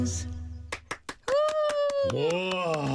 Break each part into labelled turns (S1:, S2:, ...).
S1: Whoa.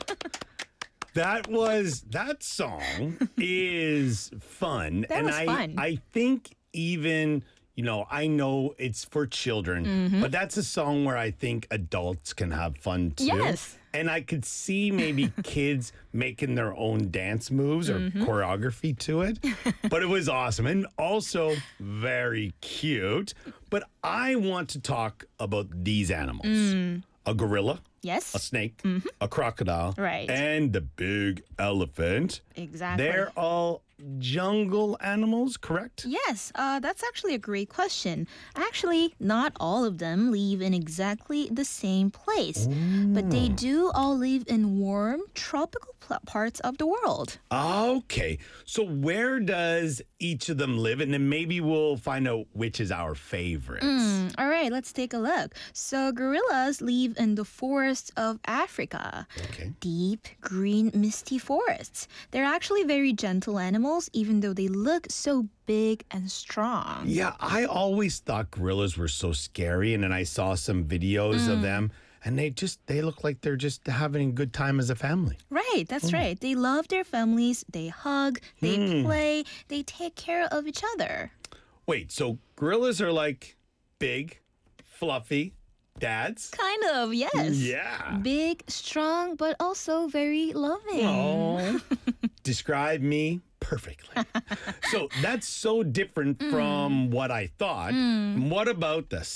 S1: That song is fun.
S2: That was fun.
S1: I think even, I know it's for children, but that's a song where I think adults can have fun too.
S2: Yes.
S1: And I could see maybe kids making their own dance moves or choreography to it. But it was awesome and also very cute. But I want to talk about these animals. A gorilla,
S2: Yes.
S1: a snake, a crocodile,
S2: Right.
S1: and the big elephant.
S2: Exactly.
S1: They're all jungle animals, correct?
S2: Yes, that's actually a great question. Actually, not all of them live in exactly the same place, but they do all live in warm, tropical parts of the world.
S1: Okay. So where does each of them live? And then maybe we'll find out which is our favorites.
S2: All right, let's take a look. So, gorillas live in the forests of Africa.
S1: Okay.
S2: Deep, green, misty forests. They're actually very gentle animals, even though they look so big and strong.
S1: Yeah, I always thought gorillas were so scary. And then I saw some videos of them. And they look like they're just having a good time as a family.
S2: Right, that's right. They love their families, they hug, they play, they take care of each other.
S1: Wait, so gorillas are like big, fluffy dads?
S2: Kind of, yes.
S1: Yeah.
S2: Big, strong, but also very loving.
S1: Oh. Describe me perfectly. So that's so different from what I thought. What about the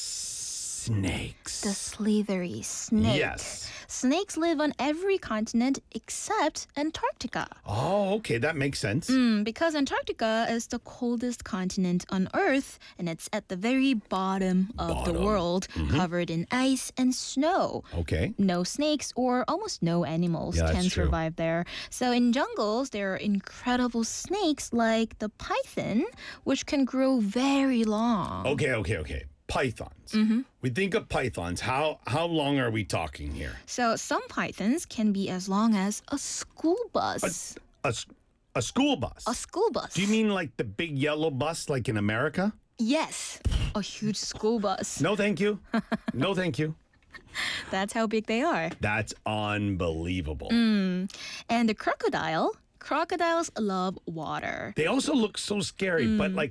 S1: snakes?
S2: The slithery snake.
S1: Yes.
S2: Snakes live on every continent except Antarctica.
S1: Oh, okay, that makes sense.
S2: Because Antarctica is the coldest continent on Earth and it's at the very bottom of the world, covered in ice and snow.
S1: Okay.
S2: No snakes or almost no animals
S1: Yeah, that's
S2: can
S1: true.
S2: survive there. So in jungles, there are incredible snakes like the python, which can grow very long.
S1: Okay. Pythons. We think of pythons. How long are we talking here?
S2: So some pythons can be as long as a school bus.
S1: A school bus.
S2: A school bus.
S1: Do you mean like the big yellow bus like in America?
S2: Yes, a huge school bus.
S1: No, thank you. No, thank you.
S2: That's how big they are.
S1: That's unbelievable.
S2: And the crocodiles love water.
S1: They also look so scary, but like